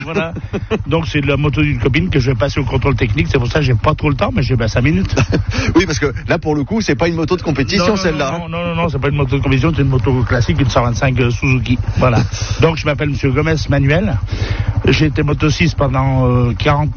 Voilà. Donc c'est de la moto d'une copine que je vais passer au contrôle technique. C'est pour ça que j'ai pas trop le temps, mais j'ai 5 minutes. Oui, parce que là, pour le coup, c'est pas une moto de compétition, celle-là. Non, c'est pas une moto de compétition, c'est une moto classique, une 125 Suzuki. Voilà. Donc je m'appelle Monsieur Gomez Manuel. J'ai été moto 6 pendant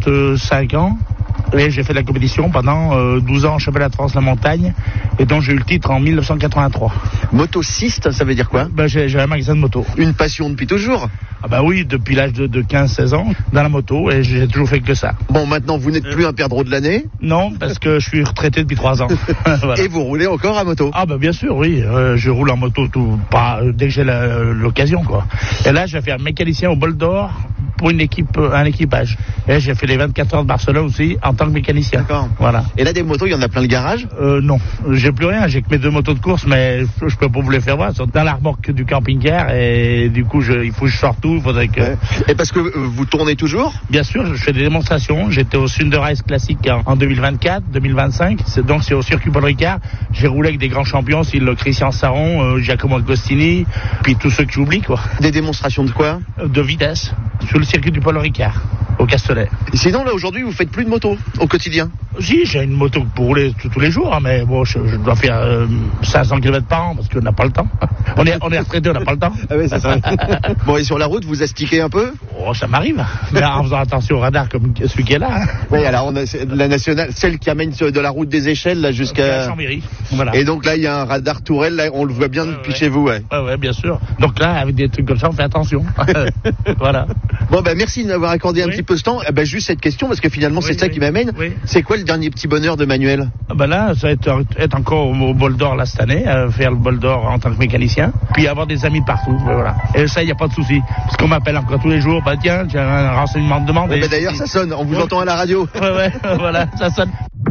45 ans. Et j'ai fait de la compétition pendant 12 ans en championnat de France la montagne. Et donc j'ai eu le titre en 1983. Motociste, ça veut dire quoi? J'ai un magasin de moto. Une passion depuis toujours? Ah bah oui, depuis l'âge de 15-16 ans, dans la moto, et j'ai toujours fait que ça. Bon, maintenant, vous n'êtes plus un perdreau de l'année? Non, parce que je suis retraité depuis 3 ans. Voilà. Et vous roulez encore à moto? Ah bah bien sûr, oui. Je roule en moto dès que j'ai l'occasion, quoi. Et là, je vais faire mécanicien au Bol d'Or pour un équipage. Et j'ai fait les 24 heures de Barcelone aussi en tant que mécanicien. D'accord. Voilà. Et là, des motos, il y en a plein le garage? Non, j'ai plus rien. J'ai que mes 2 motos de course, mais je peux pas vous les faire voir. Elles sont dans la remorque du camping-car et du coup, il faut que je sorte tout. Il faudrait que... Ouais. Et parce que vous tournez toujours? Bien sûr, je fais des démonstrations. J'étais au Thunder Race classique en 2024, 2025. C'est au circuit Paul Ricard. J'ai roulé avec des grands champions, c'est le Christian Saron, Giacomo Agostini, puis tous ceux que j'oublie, quoi. Des démonstrations de quoi? De vitesse, sur le circuit du Paul Ricard, au Castellet. Sinon, là, aujourd'hui, vous faites plus de moto au quotidien? Si, j'ai une moto pour rouler tous les jours, hein, mais bon, je dois faire 500 km par an parce qu'on n'a pas le temps. On est retraité, on n'a pas le temps. Ah oui, c'est ça. Bon, et sur la route, vous astiquez un peu? Oh, ça m'arrive, mais en faisant attention au radar comme celui qui est là. Hein. Oui, alors on a la nationale, celle qui amène de la route des Échelles là jusqu'à Chambéry. Voilà. Et donc là, il y a un radar tourelle, là, on le voit bien depuis chez vous, ouais. Ouais, bien sûr. Donc là, avec des trucs comme ça, on fait attention. Voilà. Bon, merci de m'avoir accordé un petit peu ce temps. Juste cette question, parce que finalement, c'est ça qui m'amène. Oui. C'est quoi le dernier petit bonheur de Manuel? Là, ça va être encore au Bol d'Or là cette année, faire le Bol d'Or en tant que mécanicien, puis avoir des amis partout. Voilà. Et ça, il n'y a pas de souci. Parce qu'on m'appelle encore tous les jours, tiens, j'ai un renseignement de demande. D'ailleurs, ça sonne, on vous entend à la radio. Ouais, voilà, ça sonne.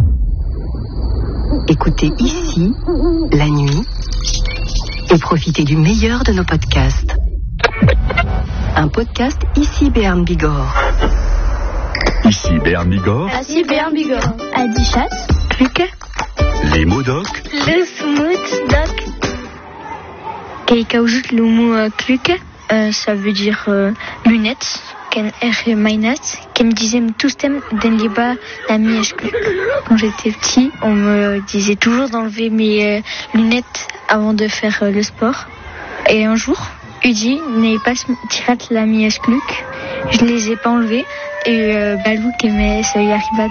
Écoutez ici, la nuit, et profitez du meilleur de nos podcasts. Un podcast ici Béarn Bigorre. Ici Béarn Bigorre. Ici Béarn Bigorre. Adichat. Kluke. Les mots doc. Le smooth doc. Kaikaoujut le mot Kluke. Ça veut dire lunettes. Ken R minus. Qui me disait tous thèmes d'enliba la mièche. Quand j'étais petit, on me disait toujours d'enlever mes lunettes avant de faire le sport. Et un jour, Udi n'est pas tiré la mièche Kluk. Je les ai pas enlevés. Et Balou qui met ce Yaribat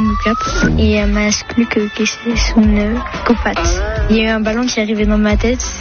en et ma Kluk qui c'est son copat. Il y a eu un ballon qui est arrivé dans ma tête